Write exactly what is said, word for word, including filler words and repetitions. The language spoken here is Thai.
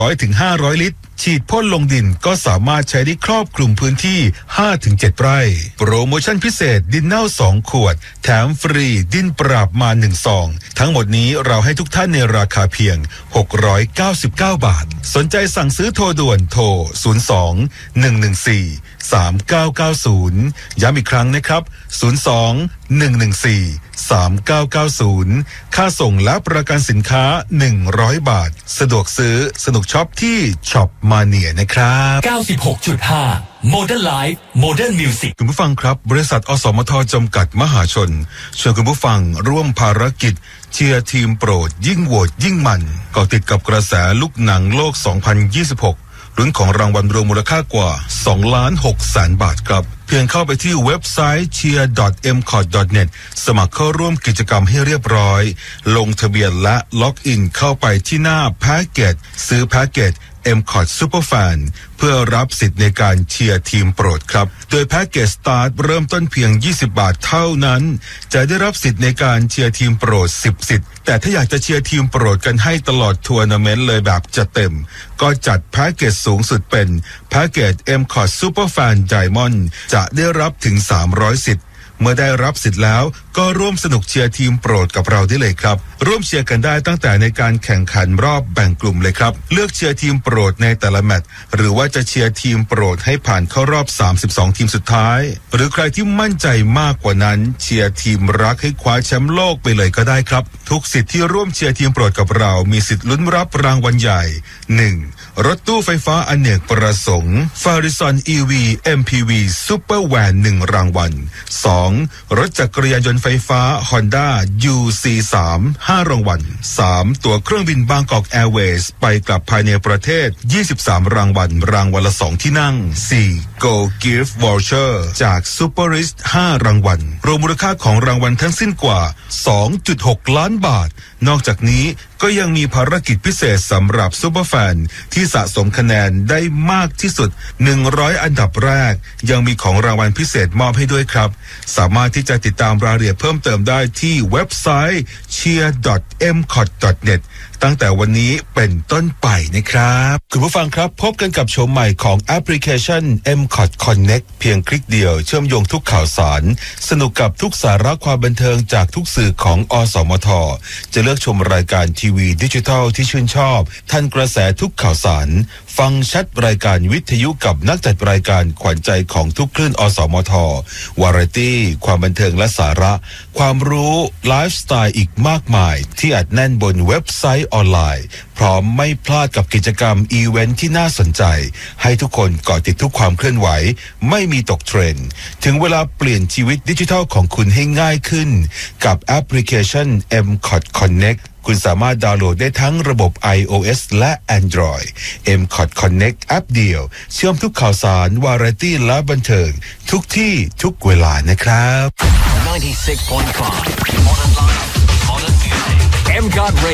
ร้อยถึงห้าร้อยลิตรฉีดพ่นลงดินก็สามารถใช้ได้ครอบคลุมพื้นที่ ห้าถึงเจ็ด ไร่โปรโมชั่นพิเศษดินเน่าสองขวดแถมฟรีดินปราบมาหนึ่งซองทั้งหมดนี้เราให้ทุกท่านในราคาเพียงหกร้อยเก้าสิบเก้าบาทสนใจสั่งซื้อโทรด่วนโทรศูนย์ สอง หนึ่ง หนึ่ง สี่ สาม เก้า เก้า ศูนย์ย้ำอีกครั้งนะครับศูนย์ สอง หนึ่ง หนึ่ง สี่ สาม เก้า เก้า ศูนย์ค่าส่งและประกันสินค้าหนึ่งร้อยบาทสะดวกซื้อสนุกช็อปที่ช็อปมาเนียนะครับเก้าสิบหกจุดห้า Modern Life Modern Music คุณผู้ฟังครับบริษัทอสมทจำกัดมหาชนชวนคุณผู้ฟังร่วมภารกิจเชียร์ทีมโปรดยิ่งโหวตยิ่งมันเกาะติดกับกระแสลูกหนังโลกสองพันยี่สิบหกลุ้นของรางวัลรวมมูลค่ากว่าสองล้านหกแสนบาทครับเพียงเข้าไปที่เว็บไซต์ เชียร์ ดอท เอ็ม คอท ดอท เน็ต สมัครเข้าร่วมกิจกรรมให้เรียบร้อยลงทะเบียนและล็อกอินเข้าไปที่หน้าแพ็กเกจซื้อแพ็กเกจ เอ็ม คอท Superfan เพื่อรับสิทธิ์ในการเชียร์ทีมโปรดครับโดยแพ็กเกจสตาร์ทเริ่มต้นเพียงยี่สิบบาทเท่านั้นจะได้รับสิทธิ์ในการเชียร์ทีมโปรดสิบสิทธิ์แต่ถ้าอยากจะเชียร์ทีมโปรดกันให้ตลอดทัวร์นาเมนต์เลยแบบจะเต็มก็จัดแพ็กเกจสูงสุดเป็นแพ็กเกจ เอ็ม คอท Superfan Diamond จะได้รับถึงสามร้อยสิทธิ์เมื่อได้รับสิทธิ์แล้วก็ร่วมสนุกเชียร์ทีมโปรดกับเราได้เลยครับร่วมเชียร์กันได้ตั้งแต่ในการแข่งขันรอบแบ่งกลุ่มเลยครับเลือกเชียร์ทีมโปรดในแต่ละแมตช์หรือว่าจะเชียร์ทีมโปรดให้ผ่านเข้ารอบสามสิบสองทีมสุดท้ายหรือใครที่มั่นใจมากกว่านั้นเชียร์ทีมรักให้คว้าแชมป์โลกไปเลยก็ได้ครับทุกสิทธิ์ที่ร่วมเชียร์ทีมโปรดกับเรามีสิทธิ์ลุ้นรับรางวัลใหญ่ หนึ่ง รถตู้ไฟฟ้าอเนกประสงค์ Farizon อี วี เอ็ม พี วี Super Van หนึ่งรางวัล สอง รถจักรยานยนต์ไฟฟ้า Honda ยู ซี สาม ห้ารางวัล สาม ตั๋วเครื่องบินบางกอกแอร์เวย์ไปกลับภายในประเทศยี่สิบสามรางวัลรางวัลละสองที่นั่ง สี่ Go Gift Voucher จาก Superist ห้ารางวัลรวมมูลค่าของรางวัลทั้งสิ้นกว่า สองจุดหก ล้านบาทนอกจากนี้ก็ยังมีภารกิจพิเศษสำหรับซูเปอร์แฟนที่สะสมคะแนนได้มากที่สุดหนึ่งร้อยอันดับแรกยังมีของรางวัลพิเศษมอบให้ด้วยครับสามารถที่จะติดตามรายละเอียดเพิ่มเติมได้ที่เว็บไซต์ เชียร์ ดอท เอ็ม คอท ดอท เน็ต ตั้งแต่วันนี้เป็นต้นไปนะครับคุณผู้ฟังครับพบกันกับโฉมใหม่ของแอปพลิเคชัน เอ็ม คอท Connect เพียงคลิกเดียวเชื่อมโยงทุกข่าวสารสนุกกับทุกสาระความบันเทิงจากทุกสื่อของอสมทจะเลือกชมรายการทีวีดิจิทัลที่ชื่นชอบทันกระแสทุกข่าวสารฟังชัดรายการวิทยุกับนักจัดรายการขวัญใจของทุกคลื่นอสมทวาไรตี้ความบันเทิงและสาระความรู้ไลฟ์สไตล์อีกมากมายที่อัดแน่นบนเว็บไซต์ออนไลน์พร้อมไม่พลาดกับกิจกรรมอีเวนท์ที่น่าสนใจให้ทุกคนเกาะติดทุกความเคลื่อนไหวไม่มีตกเทรนด์ถึงเวลาเปลี่ยนชีวิตดิจิทัลของคุณให้ง่ายขึ้นกับแอปพลิเคชัน เอ็ม คอท Connect คุณสามารถดาวน์โหลดได้ทั้งระบบ iOS และ Android เอ็ม คอท Connect แอปเดียวเชื่อมทุกข่าวสารวาไรตี้และบันเทิงทุกที่ทุกเวลานะครับ ninety-six point five Modern Life Modern Music เอ็ม คอท